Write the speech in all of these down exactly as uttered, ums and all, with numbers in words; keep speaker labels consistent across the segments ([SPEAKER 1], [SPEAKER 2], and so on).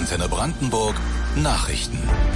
[SPEAKER 1] Antenne Brandenburg Nachrichten.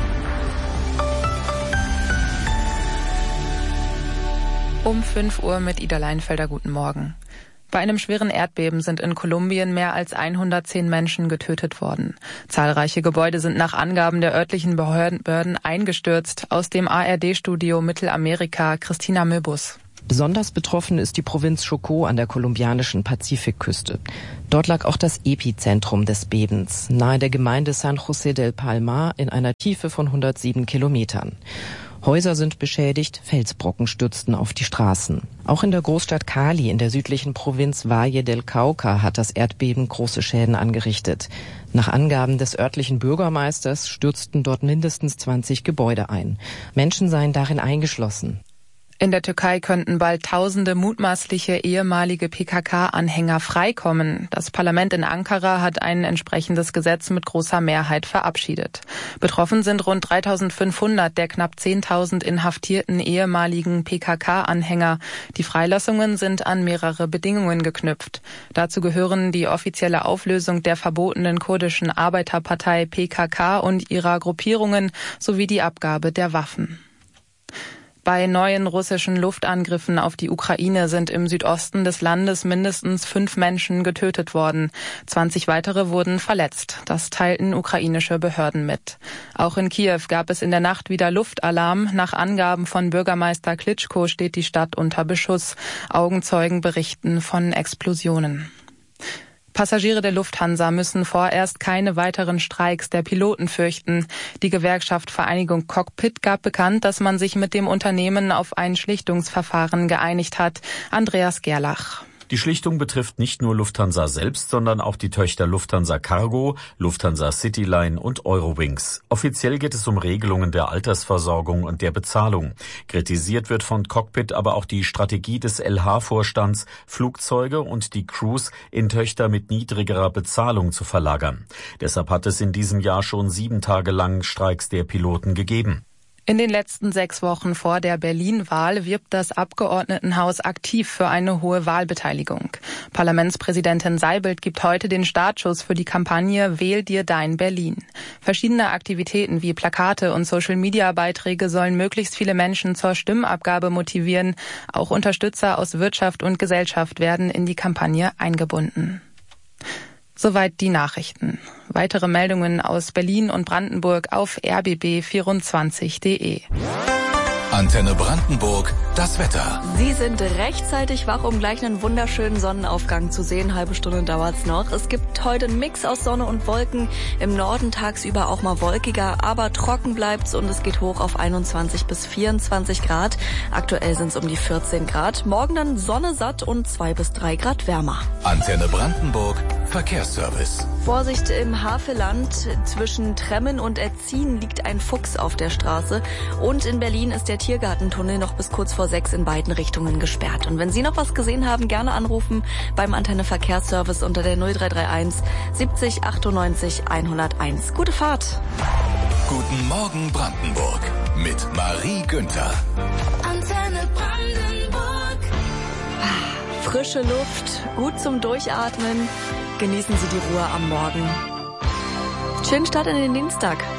[SPEAKER 2] Um fünf Uhr mit Ida Leinfelder, guten Morgen. Bei einem schweren Erdbeben sind in Kolumbien mehr als hundertzehn Menschen getötet worden. Zahlreiche Gebäude sind nach Angaben der örtlichen Behörden eingestürzt. Aus dem A R D-Studio Mittelamerika, Christina Möbus.
[SPEAKER 3] Besonders betroffen ist die Provinz Chocó an der kolumbianischen Pazifikküste. Dort lag auch das Epizentrum des Bebens, nahe der Gemeinde San José del Palmar in einer Tiefe von hundertsieben Kilometern. Häuser sind beschädigt, Felsbrocken stürzten auf die Straßen. Auch in der Großstadt Cali in der südlichen Provinz Valle del Cauca hat das Erdbeben große Schäden angerichtet. Nach Angaben des örtlichen Bürgermeisters stürzten dort mindestens zwanzig Gebäude ein. Menschen seien darin eingeschlossen.
[SPEAKER 2] In der Türkei könnten bald tausende mutmaßliche ehemalige P K K-Anhänger freikommen. Das Parlament in Ankara hat ein entsprechendes Gesetz mit großer Mehrheit verabschiedet. Betroffen sind rund dreitausendfünfhundert der knapp zehntausend inhaftierten ehemaligen P K K-Anhänger. Die Freilassungen sind an mehrere Bedingungen geknüpft. Dazu gehören die offizielle Auflösung der verbotenen kurdischen Arbeiterpartei P K K und ihrer Gruppierungen sowie die Abgabe der Waffen. Bei neuen russischen Luftangriffen auf die Ukraine sind im Südosten des Landes mindestens fünf Menschen getötet worden. zwanzig weitere wurden verletzt. Das teilten ukrainische Behörden mit. Auch in Kiew gab es in der Nacht wieder Luftalarm. Nach Angaben von Bürgermeister Klitschko steht die Stadt unter Beschuss. Augenzeugen berichten von Explosionen. Passagiere der Lufthansa müssen vorerst keine weiteren Streiks der Piloten fürchten. Die Gewerkschaft Vereinigung Cockpit gab bekannt, dass man sich mit dem Unternehmen auf ein Schlichtungsverfahren geeinigt hat. Andreas Gerlach.
[SPEAKER 4] Die Schlichtung betrifft nicht nur Lufthansa selbst, sondern auch die Töchter Lufthansa Cargo, Lufthansa Cityline und Eurowings. Offiziell geht es um Regelungen der Altersversorgung und der Bezahlung. Kritisiert wird von Cockpit aber auch die Strategie des L H-Vorstands, Flugzeuge und die Crews in Töchter mit niedrigerer Bezahlung zu verlagern. Deshalb hat es in diesem Jahr schon sieben Tage lang Streiks der Piloten gegeben.
[SPEAKER 2] In den letzten sechs Wochen vor der Berlin-Wahl wirbt das Abgeordnetenhaus aktiv für eine hohe Wahlbeteiligung. Parlamentspräsidentin Seibelt gibt heute den Startschuss für die Kampagne Wähl dir dein Berlin. Verschiedene Aktivitäten wie Plakate und Social-Media-Beiträge sollen möglichst viele Menschen zur Stimmabgabe motivieren. Auch Unterstützer aus Wirtschaft und Gesellschaft werden in die Kampagne eingebunden. Soweit die Nachrichten. Weitere Meldungen aus Berlin und Brandenburg auf r b b vierundzwanzig punkt d e.
[SPEAKER 1] Antenne Brandenburg, das Wetter.
[SPEAKER 5] Sie sind rechtzeitig wach, um gleich einen wunderschönen Sonnenaufgang zu sehen. Halbe Stunde dauert's noch. Es gibt heute einen Mix aus Sonne und Wolken. Im Norden tagsüber auch mal wolkiger, aber trocken bleibt's und es geht hoch auf einundzwanzig bis vierundzwanzig Grad. Aktuell sind's um die vierzehn Grad. Morgen dann Sonne satt und zwei bis drei Grad wärmer.
[SPEAKER 1] Antenne Brandenburg, Verkehrsservice.
[SPEAKER 5] Vorsicht im Havelland. Zwischen Tremmen und Erzien liegt ein Fuchs auf der Straße. Und in Berlin ist der Tiergartentunnel noch bis kurz vor sechs in beiden Richtungen gesperrt. Und wenn Sie noch was gesehen haben, gerne anrufen beim Antenne Verkehrsservice unter der null drei drei eins siebzig achtundneunzig hunderteins. Gute Fahrt.
[SPEAKER 1] Guten Morgen Brandenburg mit Marie Günther.
[SPEAKER 5] Antenne Brandenburg. Frische Luft, gut zum Durchatmen. Genießen Sie die Ruhe am Morgen. Schönen Start in den Dienstag.